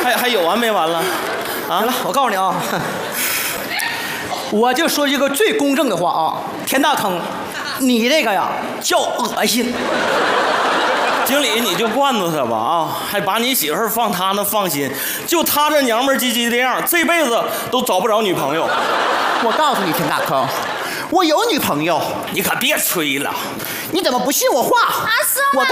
还有完没完了？啊， 行了，我告诉你啊，我就说一个最公正的话啊，田大坑，你这个呀叫恶心。 经理，你就惯着他吧啊，还把你媳妇儿放他那放心，就他这娘们儿唧唧的样，这辈子都找不着女朋友。 我告诉你，田大坑，我有女朋友。 你可别吹了， 你怎么不信我话？ 啊，